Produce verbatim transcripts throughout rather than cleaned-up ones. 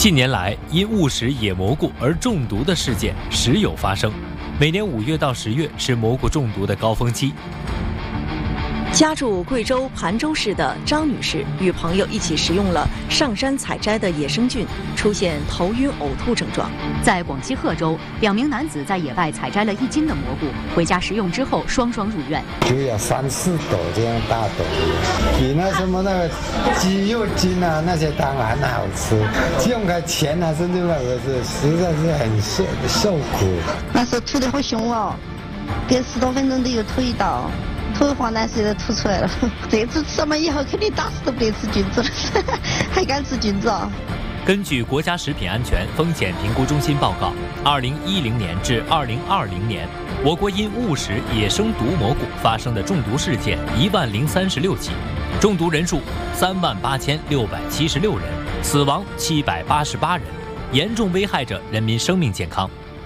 近年来，因误食野蘑菇而中毒的事件时有发生。每年五月到十月是蘑菇中毒的高峰期。 家住贵州盘州市的张女士与朋友一起食用了上山采摘的野生菌，出现头晕、呕吐症状。 在广西贺州，两名男子在野外采摘了一斤的蘑菇，回家食用之后双双入院。 就要三四斗这样大斗，比那什么那个鸡肉筋啊那些当然好吃，用个钱啊甚至那个是实在是很受受苦。 那时候吐得好凶哦，隔十多分钟都有吐一道。吐黄疸水都吐出来了，这次吃了以后肯定打死都不得吃菌子了，还敢吃菌子啊？ 根据国家食品安全风险评估中心报告，二零一零年至二零二零年，我国因误食野生毒蘑菇发生的中毒事件一万零三十六起，中毒人数三万八千六百七十六人，死亡七百八十八人，严重危害着人民生命健康。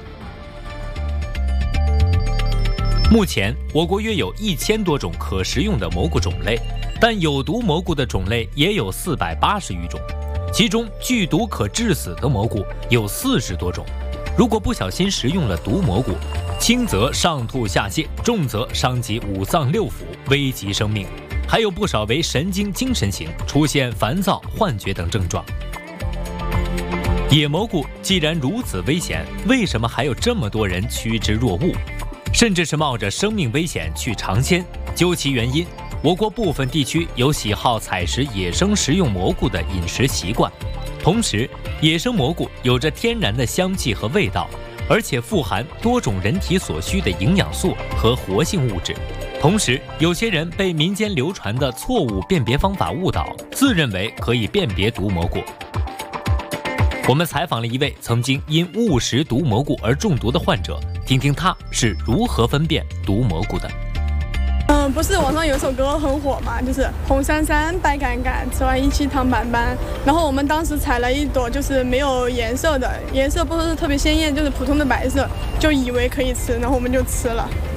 目前，我国约有一千多种可食用的蘑菇种类，但有毒蘑菇的种类也有四百八十余种，其中剧毒可致死的蘑菇有四十多种。如果不小心食用了毒蘑菇，轻则上吐下泻，重则伤及五脏六腑，危及生命。还有不少为神经精神型，出现烦躁、幻觉等症状。野蘑菇既然如此危险，为什么还有这么多人趋之若鹜？甚至是冒着生命危险去尝鲜。究其原因，我国部分地区有喜好采食野生食用蘑菇的饮食习惯，同时野生蘑菇有着天然的香气和味道，而且富含多种人体所需的营养素和活性物质。同时，有些人被民间流传的错误辨别方法误导，自认为可以辨别毒蘑菇。我们采访了一位曾经因误食毒蘑菇而中毒的患者，听听他是如何分辨毒蘑菇的。 嗯，不是网上有首歌很火嘛，就是红闪闪白杆杆，吃完一起烫板板。然后我们当时采了一朵就是没有颜色的，颜色不是特别鲜艳，就是普通的白色，就以为可以吃，然后我们就吃了。